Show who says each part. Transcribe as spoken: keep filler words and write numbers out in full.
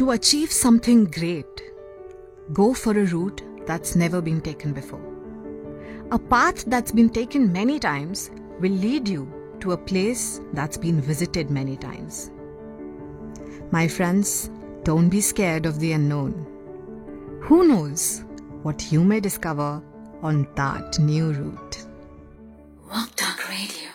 Speaker 1: To achieve something great, go for a route that's never been taken before. A path that's been taken many times will lead you to a place that's been visited many times. My friends, don't be scared of the unknown. Who knows what you may discover on that new route.
Speaker 2: Walk Talk Radio.